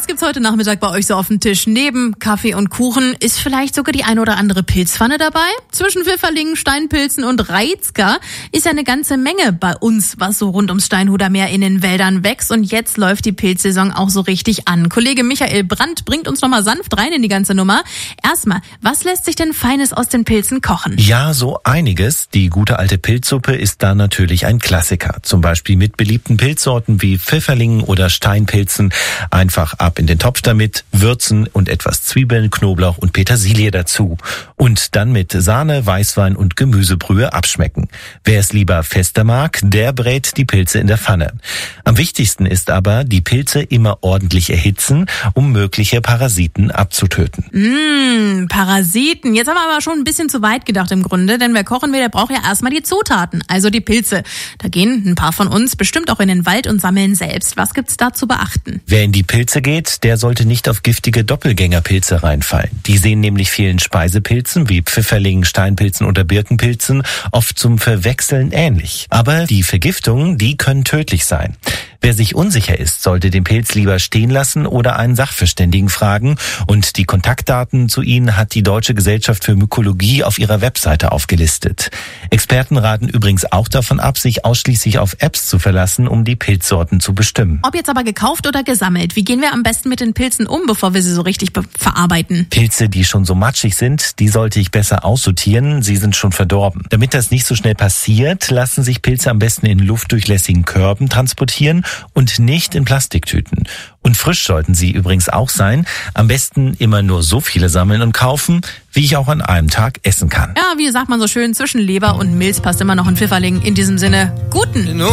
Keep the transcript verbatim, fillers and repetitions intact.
gibt's heute Nachmittag bei euch so auf dem Tisch? Neben Kaffee und Kuchen ist vielleicht sogar die ein oder andere Pilzpfanne dabei? Zwischen Pfifferlingen, Steinpilzen und Reizker ist ja eine ganze Menge bei uns, was so rund ums Steinhuder Meer in den Wäldern wächst. Und jetzt läuft die Pilzsaison auch so richtig an. Kollege Michael Brandt bringt uns nochmal sanft rein in die ganze Nummer. Erstmal, was lässt sich denn Feines aus den Pilzen kochen? Ja, so einiges. Die gute alte Pilzsuppe ist da natürlich ein Klassiker. Zum Beispiel mit beliebten Pilzsorten wie Pfifferlingen oder Steinpilzen. Einfach ab in den Topf damit, würzen und etwas Zwiebeln, Knoblauch und Petersilie dazu. Und dann mit Sahne, Weißwein und Gemüsebrühe abschmecken. Wer es lieber fester mag, der brät die Pilze in der Pfanne. Am wichtigsten ist aber, die Pilze immer ordentlich erhitzen, um mögliche Parasiten abzutöten. Mmh, Parasiten. Jetzt haben wir aber schon ein bisschen zu weit gedacht im Grunde, denn wer kochen will, der braucht ja erstmal die Zutaten, also die Pilze. Da gehen ein paar von uns bestimmt auch in den Wald und sammeln selbst. Was gibt's da zu beachten? Wer in die Pilze geht, der sollte nicht auf giftige Doppelgängerpilze reinfallen. Die sehen nämlich vielen Speisepilzen wie Pfifferlingen, Steinpilzen oder Birkenpilzen oft zum Verwechseln ähnlich. Aber die Vergiftungen, die können tödlich sein. Wer sich unsicher ist, sollte den Pilz lieber stehen lassen oder einen Sachverständigen fragen. Und die Kontaktdaten zu ihnen hat die Deutsche Gesellschaft für Mykologie auf ihrer Webseite aufgelistet. Experten raten übrigens auch davon ab, sich ausschließlich auf Apps zu verlassen, um die Pilzsorten zu bestimmen. Ob jetzt aber gekauft oder gesammelt, wie gehen wir am besten mit den Pilzen um, bevor wir sie so richtig be- verarbeiten? Pilze, die schon so matschig sind, die sollte ich besser aussortieren. Sie sind schon verdorben. Damit das nicht so schnell passiert, lassen sich Pilze am besten in luftdurchlässigen Körben transportieren und nicht in Plastiktüten. Und frisch sollten sie übrigens auch sein. Am besten immer nur so viele sammeln und kaufen, wie ich auch an einem Tag essen kann. Ja, wie sagt man so schön, zwischen Leber und Milz passt immer noch ein Pfifferling. In diesem Sinne, guten